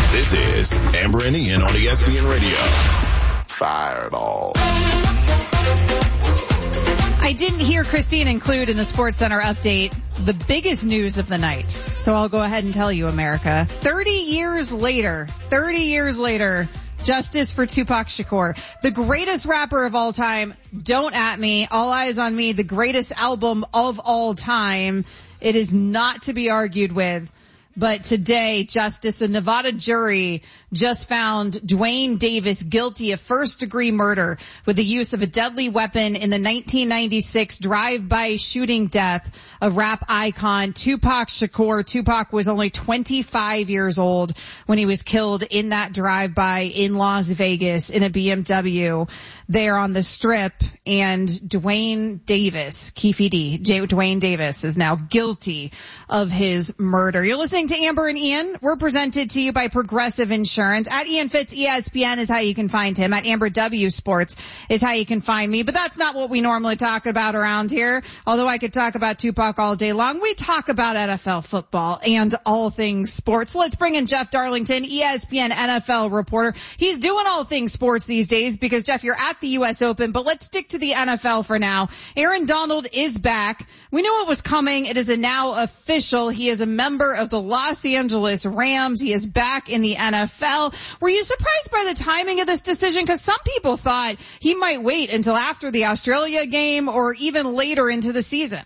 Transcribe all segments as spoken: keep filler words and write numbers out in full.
This is Amber and Ian on E S P N Radio. Fireball. I didn't hear Christine include in the Sports Center update the biggest news of the night. So I'll go ahead and tell you, America. thirty years later, thirty years later, justice for Tupac Shakur. The greatest rapper of all time. Don't at me. All eyes on me. The greatest album of all time. It is not to be argued with. But today, Justice, a Nevada jury just found Dwayne Davis guilty of first-degree murder with the use of a deadly weapon in the nineteen ninety-six drive-by shooting death of rap icon Tupac Shakur. Tupac was only twenty-five years old when he was killed in that drive-by in Las Vegas in a B M W there on the Strip. And Dwayne Davis, Keefe D, J- Dwayne Davis is now guilty of his murder. You're listening to Amber and Ian. We're presented to you by Progressive Insurance. At Ian Fitz E S P N is how you can find him. At Amber W Sports is how you can find me. But that's not what we normally talk about around here. Although I could talk about Tupac all day long, we talk about N F L football and all things sports. Let's bring in Jeff Darlington, E S P N N F L reporter. He's doing all things sports these days because, Jeff, you're at the U S Open. But let's stick to the N F L for now. Aaron Donald is back. We knew it was coming. It is a now official. He is a member of the Los Angeles Rams. He is back in the N F L. Were you surprised by the timing of this decision? Because some people thought he might wait until after the Australia game or even later into the season.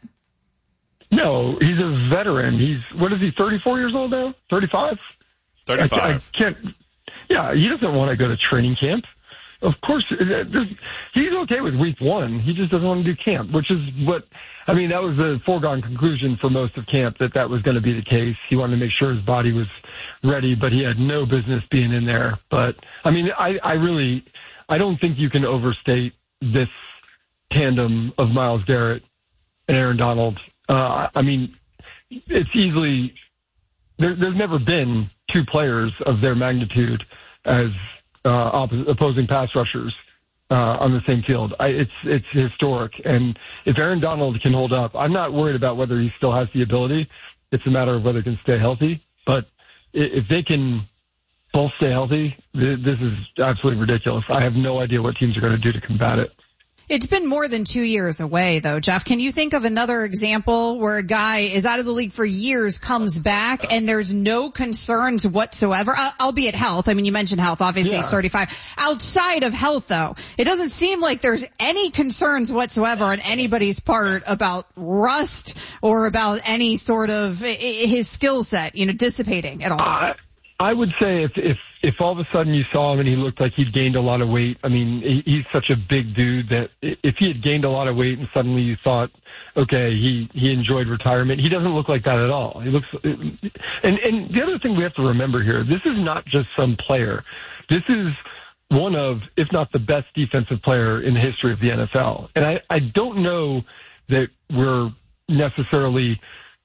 No, he's a veteran. He's, what is he, thirty-four years old now? thirty-five? thirty-five. I, I can't, yeah, he doesn't want to go to training camp. Of course, he's okay with week one. He just doesn't want to do camp, which is what, I mean, that was a foregone conclusion for most of camp, that that was going to be the case. He wanted to make sure his body was ready, but he had no business being in there. But, I mean, I, I really, I don't think you can overstate this tandem of Myles Garrett and Aaron Donald. Uh, I mean, it's easily, there, there's never been two players of their magnitude as uh, opposite, opposing pass rushers uh, on the same field. I, it's it's historic. And if Aaron Donald can hold up, I'm not worried about whether he still has the ability. It's a matter of whether he can stay healthy. But if they can both stay healthy, this is absolutely ridiculous. I have no idea what teams are going to do to combat it. It's been more than two years away, though, Jeff. Can you think of another example where a guy is out of the league for years, comes back, and there's no concerns whatsoever, uh, albeit health? I mean, you mentioned health. Obviously, yeah. He's thirty-five. Outside of health, though, it doesn't seem like there's any concerns whatsoever on anybody's part about rust or about any sort of his skill set, you know, dissipating at all. Uh, I would say if, if, if all of a sudden you saw him and he looked like he'd gained a lot of weight, I mean, he, he's such a big dude that if he had gained a lot of weight and suddenly you thought, okay, he, he enjoyed retirement, he doesn't look like that at all. He looks, and, and the other thing we have to remember here, this is not just some player. This is one of, if not the best defensive player in the history of the N F L. And I, I don't know that we're necessarily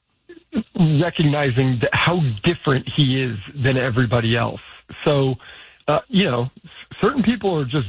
recognizing that how different he is than everybody else. So, uh, you know, certain people are just